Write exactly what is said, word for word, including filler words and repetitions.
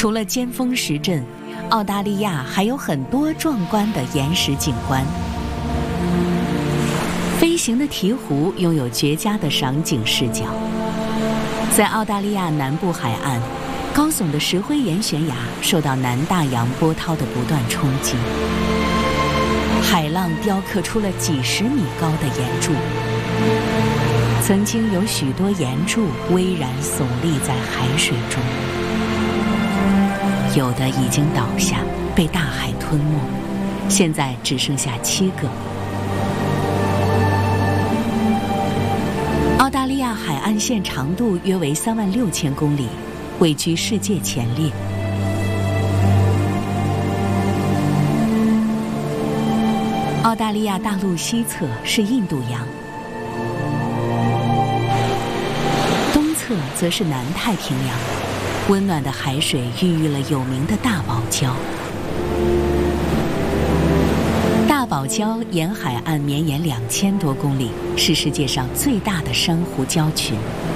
除了尖峰石阵，澳大利亚还有很多壮观的岩石景观。飞行的鹈鹕拥有绝佳的赏景视角。在澳大利亚南部海岸，高耸的石灰岩悬崖受到南大洋波涛的不断冲击，海浪雕刻出了几十米高的岩柱。曾经有许多岩柱巍然耸立在海水中，有的已经倒下，被大海吞没，现在只剩下七个。澳大利亚海岸线长度约为三万六千公里，位居世界前列。澳大利亚大陆西侧是印度洋，东侧则是南太平洋。温暖的海水孕育了有名的大堡礁。大堡礁沿海岸绵延两千多公里，是世界上最大的珊瑚礁群。